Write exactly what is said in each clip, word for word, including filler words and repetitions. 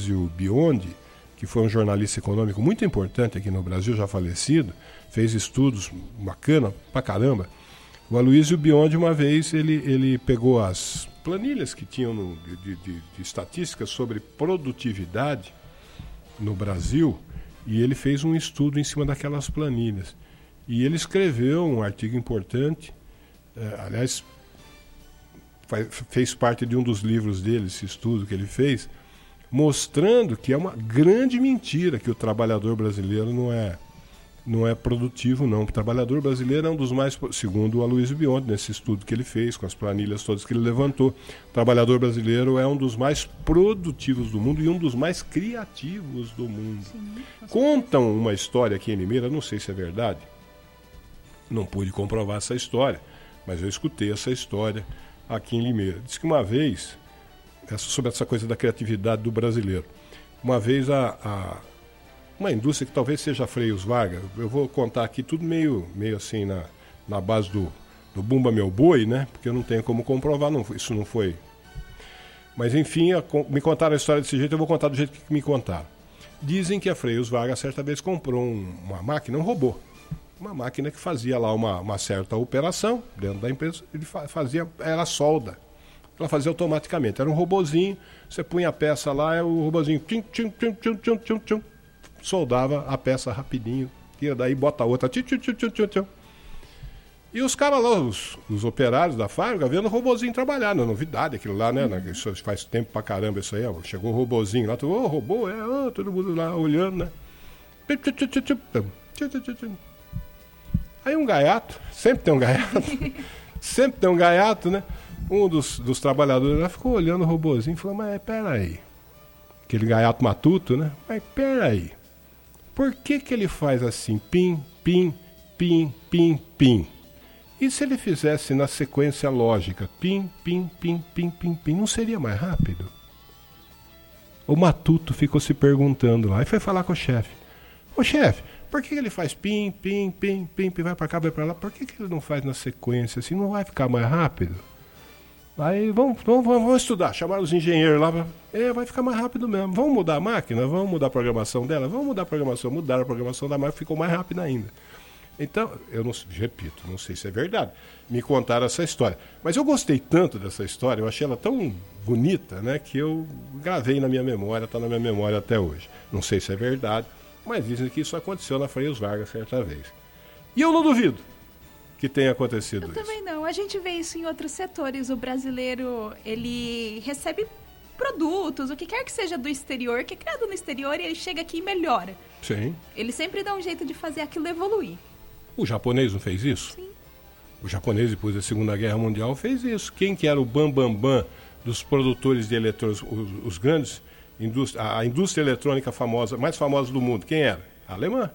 Aloysio Biondi, que foi um jornalista econômico muito importante aqui no Brasil, já falecido, fez estudos bacana pra caramba. O Aloysio Biondi, uma vez, ele, ele pegou as planilhas que tinham no, de, de, de estatísticas sobre produtividade no Brasil e ele fez um estudo em cima daquelas planilhas. E ele escreveu um artigo importante, eh, aliás, faz, fez parte de um dos livros dele, esse estudo que ele fez, mostrando que é uma grande mentira que o trabalhador brasileiro não é, não é produtivo, não. O trabalhador brasileiro é um dos mais, segundo o Aloysio Biondi, nesse estudo que ele fez, com as planilhas todas que ele levantou, o trabalhador brasileiro é um dos mais produtivos do mundo e um dos mais criativos do mundo. Sim, contam uma história aqui em Limeira, não sei se é verdade, não pude comprovar essa história, mas eu escutei essa história aqui em Limeira. Diz que uma vez, essa, sobre essa coisa da criatividade do brasileiro, uma vez a, a uma indústria que talvez seja a Freios Vargas, eu vou contar aqui tudo meio, meio assim na, na base do, do Bumba Meu Boi, né? Porque eu não tenho como comprovar, não, isso não foi. Mas enfim, a, me contaram a história desse jeito, eu vou contar do jeito que me contaram. Dizem que a Freios Vargas certa vez comprou um, uma máquina, um robô. Uma máquina que fazia lá uma, uma certa operação dentro da empresa, ele fazia, era solda. Ela fazia automaticamente. Era um robozinho, você punha a peça lá, o robozinho tchum, tchum, tchum, tchum, tchum, tchum, tchum, soldava a peça rapidinho, tira daí, bota a outra, tchum, tchum, tchum, tchum, tchum. E os caras lá, os, os operários da fábrica, vendo o robozinho trabalhar, não é novidade aquilo lá, né? Uhum. Isso faz tempo pra caramba isso aí, ó. Chegou o robozinho lá, ô, oh, robô, é, oh, todo mundo lá olhando, né? Aí um gaiato, sempre tem um gaiato, sempre tem um gaiato, né? Um dos, dos trabalhadores lá ficou olhando o robozinho e falou, mas peraí, aquele gaiato matuto, né? Mas peraí, por que que ele faz assim, pim, pim, pim, pim, pim? E se ele fizesse na sequência lógica, pim, pim, pim, pim, pim, pim, não seria mais rápido? O matuto ficou se perguntando lá e foi falar com o chefe. Ô chefe, por que ele faz pim, pim, pim, pim, pim, vai pra cá, vai pra lá? Por que que ele não faz na sequência assim? Não vai ficar mais rápido? Aí vamos, vamos, vamos estudar, chamaram os engenheiros lá, pra, é, vai ficar mais rápido mesmo. Vamos mudar a máquina? Vamos mudar a programação dela? Vamos mudar a programação. Mudaram a programação da máquina, ficou mais rápida ainda. Então, eu não repito, não sei se é verdade. Me contaram essa história. Mas eu gostei tanto dessa história, eu achei ela tão bonita, né, que eu gravei na minha memória, está na minha memória até hoje. Não sei se é verdade, mas dizem que isso aconteceu na Freios Vargas certa vez. E eu não duvido que tenha acontecido eu isso. Eu também não. A gente vê isso em outros setores. O brasileiro, ele recebe produtos, o que quer que seja do exterior, que é criado no exterior, e ele chega aqui e melhora. Sim. Ele sempre dá um jeito de fazer aquilo evoluir. O japonês não fez isso? Sim. O japonês, depois da Segunda Guerra Mundial, fez isso. Quem que era o bambambam bam, bam dos produtores de eletrônicos, os, os grandes, indústria, a indústria eletrônica famosa, mais famosa do mundo, quem era? A alemã.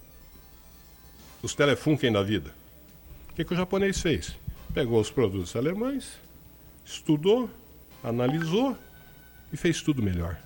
Os Telefunken da vida. O que, que o japonês fez? Pegou os produtos alemães, estudou, analisou e fez tudo melhor.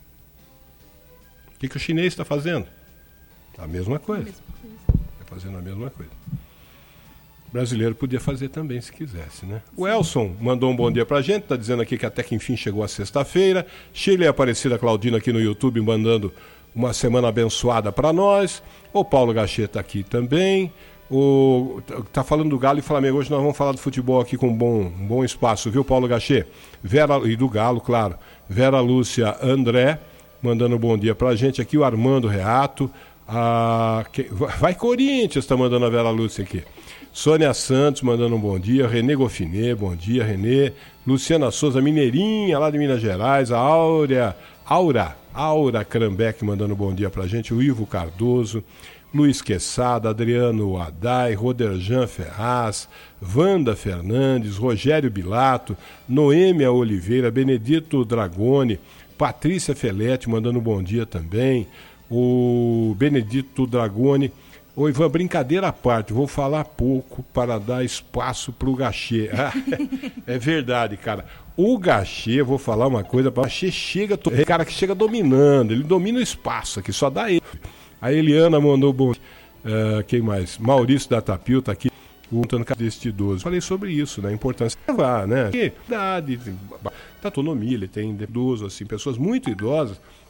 O que, que o chinês está fazendo? A mesma coisa. Está fazendo a mesma coisa. O brasileiro podia fazer também se quisesse, né? O Elson mandou um bom dia pra gente, tá dizendo aqui que até que enfim chegou a sexta-feira. Sheila e Aparecida Claudina aqui no YouTube mandando uma semana abençoada para nós. O Paulo Gachê tá aqui também. O, tá falando do Galo e Flamengo. Hoje nós vamos falar do futebol aqui com um bom, um bom espaço, viu, Paulo Gachê? Vera, e do Galo, claro. Vera Lúcia André mandando um bom dia pra gente aqui. O Armando Reato. A, que, vai Corinthians, tá mandando a Vera Lúcia aqui. Sônia Santos mandando um bom dia. Renê Goffinet, bom dia, Renê. Luciana Souza, mineirinha, lá de Minas Gerais. A Áurea, Aura, Aura Crambeck mandando um bom dia pra gente. O Ivo Cardoso. Luiz Quesada, Adriano Adai, Roderjan Ferraz, Wanda Fernandes, Rogério Bilato, Noêmia Oliveira, Benedito Dragoni, Patrícia Felete mandando um bom dia também, o Benedito Dragoni. Ô Ivan, brincadeira à parte, vou falar pouco para dar espaço para o Gachê. É verdade, cara. O Gachê, vou falar uma coisa, o Gachê chega, é o cara que chega dominando, ele domina o espaço aqui, só dá ele. A Eliana mandou bom. Uh, quem mais? Maurício da Tapil tá aqui perguntando deste idoso. Falei sobre isso, né? A importância de levar, né? Que idade, da autonomia, ele tem idoso, assim, pessoas muito idosas